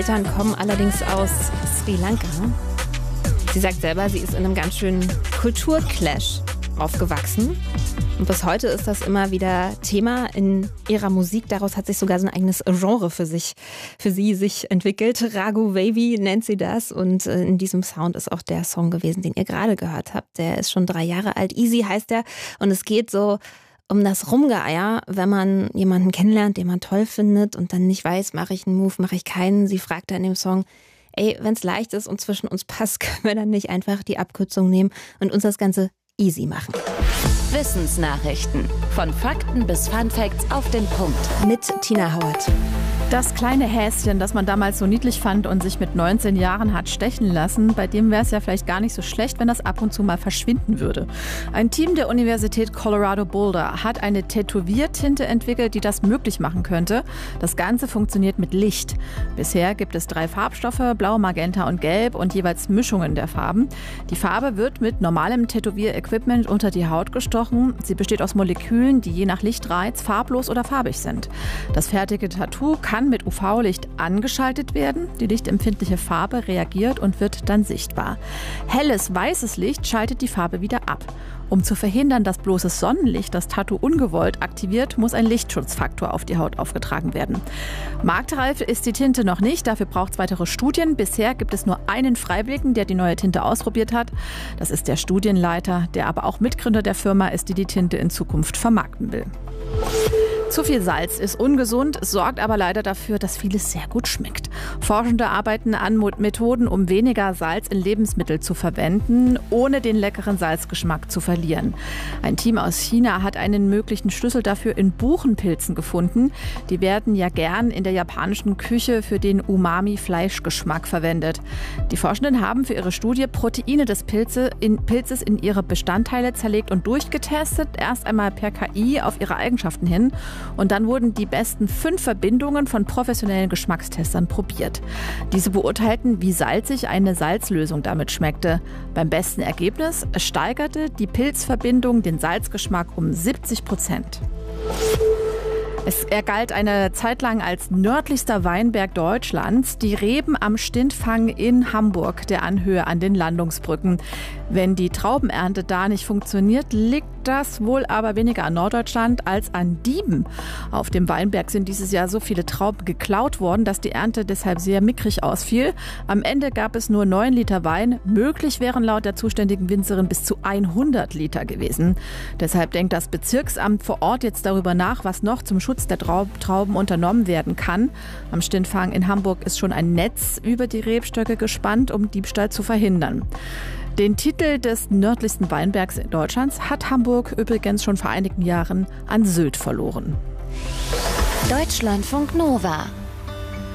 Eltern kommen allerdings aus Sri Lanka. Sie sagt selber, sie ist in einem ganz schönen Kulturclash aufgewachsen. Und bis heute ist das immer wieder Thema in ihrer Musik. Daraus hat sich sogar so ein eigenes Genre für sie sich entwickelt. Ragu Wavy nennt sie das. Und in diesem Sound ist auch der Song gewesen, den ihr gerade gehört habt. Der ist schon 3 Jahre alt. Easy heißt der. Und es geht so um das Rumgeeier, wenn man jemanden kennenlernt, den man toll findet und dann nicht weiß, mache ich einen Move, mache ich keinen. Sie fragt dann in dem Song, ey, wenn es leicht ist und zwischen uns passt, können wir dann nicht einfach die Abkürzung nehmen und uns das Ganze easy machen. Wissensnachrichten. Von Fakten bis Funfacts auf den Punkt. Mit Tina Howard. Das kleine Häschen, das man damals so niedlich fand und sich mit 19 Jahren hat stechen lassen, bei dem wäre es ja vielleicht gar nicht so schlecht, wenn das ab und zu mal verschwinden würde. Ein Team der Universität Colorado Boulder hat eine Tätowiertinte entwickelt, die das möglich machen könnte. Das Ganze funktioniert mit Licht. Bisher gibt es 3 Farbstoffe, Blau, Magenta und Gelb und jeweils Mischungen der Farben. Die Farbe wird mit normalem Tätowierequipment unter die Haut gestochen. Sie besteht aus Molekülen, die je nach Lichtreiz farblos oder farbig sind. Das fertige Tattoo kann mit UV-Licht angeschaltet werden. Die lichtempfindliche Farbe reagiert und wird dann sichtbar. Helles, weißes Licht schaltet die Farbe wieder ab. Um zu verhindern, dass bloßes Sonnenlicht das Tattoo ungewollt aktiviert, muss ein Lichtschutzfaktor auf die Haut aufgetragen werden. Marktreif ist die Tinte noch nicht, dafür braucht es weitere Studien. Bisher gibt es nur einen Freiwilligen, der die neue Tinte ausprobiert hat. Das ist der Studienleiter, der aber auch Mitgründer der Firma ist, die die Tinte in Zukunft vermarkten will. Zu viel Salz ist ungesund, sorgt aber leider dafür, dass vieles sehr gut schmeckt. Forschende arbeiten an Methoden, um weniger Salz in Lebensmittel zu verwenden, ohne den leckeren Salzgeschmack zu verlieren. Ein Team aus China hat einen möglichen Schlüssel dafür in Buchenpilzen gefunden. Die werden ja gern in der japanischen Küche für den Umami-Fleischgeschmack verwendet. Die Forschenden haben für ihre Studie Proteine des Pilzes in ihre Bestandteile zerlegt und durchgetestet, erst einmal per KI auf ihre Eigenschaften hin. Und dann wurden die besten 5 Verbindungen von professionellen Geschmackstestern probiert. Diese beurteilten, wie salzig eine Salzlösung damit schmeckte. Beim besten Ergebnis steigerte die Pilzverbindung den Salzgeschmack um 70%. Er galt eine Zeit lang als nördlichster Weinberg Deutschlands. Die Reben am Stintfang in Hamburg, der Anhöhe an den Landungsbrücken. Wenn die Traubenernte da nicht funktioniert, liegt das wohl aber weniger an Norddeutschland als an Dieben. Auf dem Weinberg sind dieses Jahr so viele Trauben geklaut worden, dass die Ernte deshalb sehr mickrig ausfiel. Am Ende gab es nur 9 Liter Wein. Möglich wären laut der zuständigen Winzerin bis zu 100 Liter gewesen. Deshalb denkt das Bezirksamt vor Ort jetzt darüber nach, was noch zum Schutz der Trauben unternommen werden kann. Am Stintfang in Hamburg ist schon ein Netz über die Rebstöcke gespannt, um Diebstahl zu verhindern. Den Titel des nördlichsten Weinbergs Deutschlands hat Hamburg übrigens schon vor einigen Jahren an Sylt verloren. Deutschlandfunk Nova